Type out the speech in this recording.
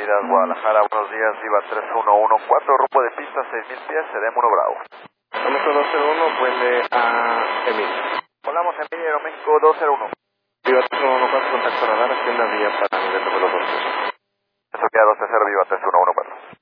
Avenida Guadalajara, buenos días, Viva 3114, rumbo de pista 6000 pies, Seremo 1 Bravo. México 201, vuelve a Emil. Volamos Emil, Aeroméxico 201. Viva 3114, contacto radar, hacienda vía para nivel número 2. Eso queda 230, Viva 3114.